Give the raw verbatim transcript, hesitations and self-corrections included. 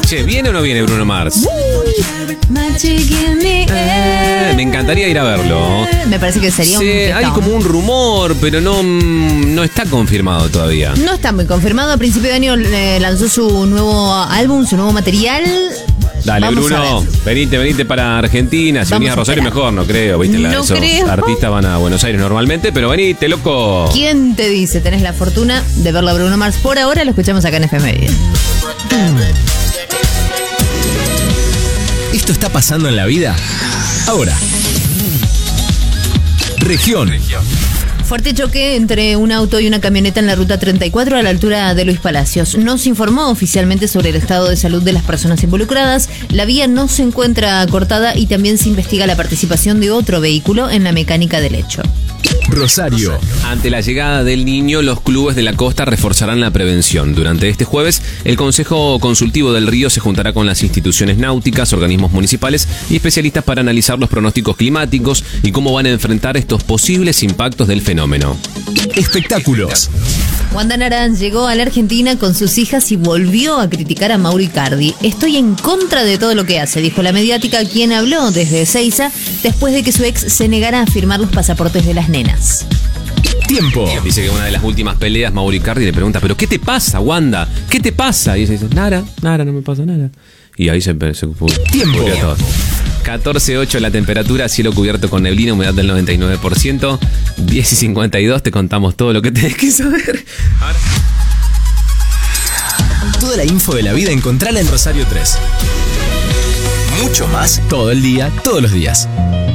Che, ¿viene o no viene Bruno Mars? Eh, me encantaría ir a verlo. Me parece que sería sí, un fiestón. Hay como un rumor, pero no, no está confirmado todavía. No está muy confirmado. A principio de año eh, lanzó su nuevo álbum, su nuevo material. Dale, Vamos Bruno, venite, venite para Argentina. Si Vamos venís a Rosario, esperar. mejor, no creo. ¿Viste? La- No esos creo. artistas van a Buenos Aires normalmente, pero venite, loco. ¿Quién te dice? Tenés la fortuna de verlo a Bruno Mars. Por ahora lo escuchamos acá en F M Vida. ¿Esto está pasando en la vida? Ahora. Región. Fuerte choque entre un auto y una camioneta en la ruta treinta y cuatro a la altura de Luis Palacios. No se informó oficialmente sobre el estado de salud de las personas involucradas. La vía no se encuentra cortada y también se investiga la participación de otro vehículo en la mecánica del hecho. Rosario. Ante la llegada del niño, los clubes de la costa reforzarán la prevención. Durante este jueves, el Consejo Consultivo del Río se juntará con las instituciones náuticas, organismos municipales y especialistas para analizar los pronósticos climáticos y cómo van a enfrentar estos posibles impactos del fenómeno. Espectáculos. Wanda Nara llegó a la Argentina con sus hijas y volvió a criticar a Mauro Icardi. Estoy en contra de todo lo que hace, dijo la mediática, quien habló desde Ezeiza después de que su ex se negara a firmar los pasaportes de las nenas. Tiempo. Dice que en una de las últimas peleas, Mauro Icardi le pregunta, ¿pero qué te pasa, Wanda? ¿Qué te pasa? Y ella dice, nada, nada, no me pasa nada. Y ahí se empezó. Tiempo. catorce ocho la temperatura, cielo cubierto con neblina, humedad del noventa y nueve por ciento. diez y cincuenta y dos, te contamos todo lo que tenés que saber. Ahora. Toda la info de la vida encontrala en Rosario tres. Mucho más todo el día, todos los días.